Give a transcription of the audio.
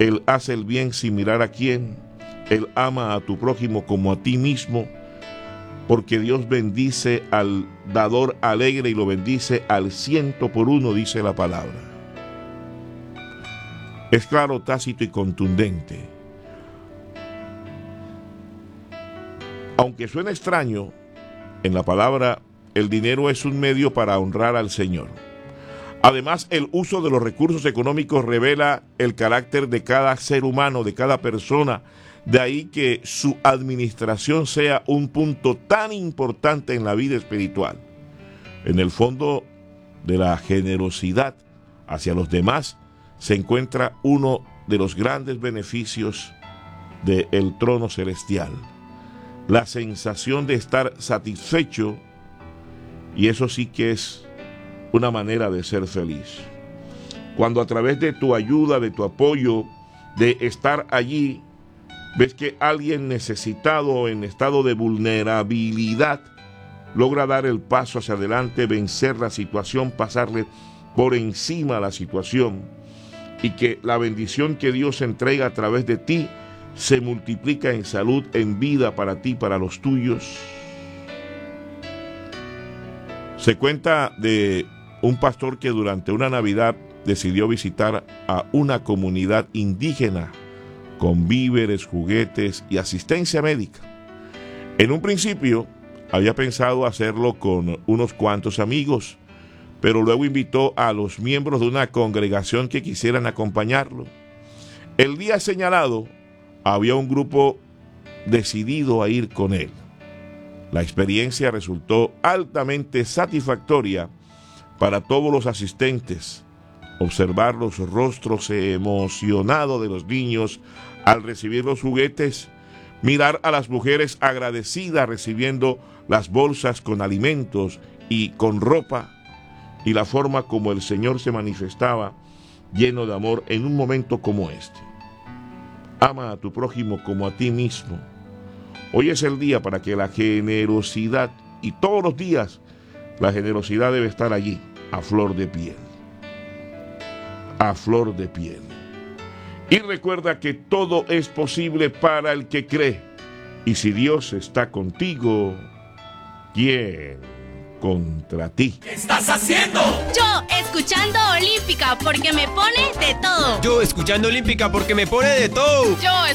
Él hace el bien sin mirar a quién. Él ama a tu prójimo como a ti mismo, porque Dios bendice al dador alegre y lo bendice al 100 por 1, dice la palabra. Es claro, tácito y contundente. Aunque suene extraño, en la palabra el dinero es un medio para honrar al Señor. Además, el uso de los recursos económicos revela el carácter de cada ser humano, de cada persona. De ahí que su administración sea un punto tan importante en la vida espiritual. En el fondo de la generosidad hacia los demás se encuentra uno de los grandes beneficios del trono celestial. La sensación de estar satisfecho, y eso sí que es una manera de ser feliz. Cuando a través de tu ayuda, de tu apoyo, de estar allí, ves que alguien necesitado, en estado de vulnerabilidad, logra dar el paso hacia adelante, vencer la situación, pasarle por encima a la situación, y que la bendición que Dios entrega a través de ti se multiplica en salud, en vida para ti, para los tuyos. Se cuenta de un pastor que durante una Navidad decidió visitar a una comunidad indígena con víveres, juguetes y asistencia médica. En un principio había pensado hacerlo con unos cuantos amigos, pero luego invitó a los miembros de una congregación que quisieran acompañarlo. El día señalado había un grupo decidido a ir con él. La experiencia resultó altamente satisfactoria para todos los asistentes. Observar los rostros emocionados de los niños al recibir los juguetes, mirar a las mujeres agradecidas recibiendo las bolsas con alimentos y con ropa, y la forma como el Señor se manifestaba lleno de amor en un momento como este. Ama a tu prójimo como a ti mismo. Hoy es el día para que la generosidad, y todos los días la generosidad debe estar allí, a flor de piel. A flor de piel. Y recuerda que todo es posible para el que cree. Y si Dios está contigo, ¿quién contra ti? ¿Qué estás haciendo? Yo escuchando Olímpica porque me pone de todo. Yo escuchando Olímpica porque me pone de todo. Yo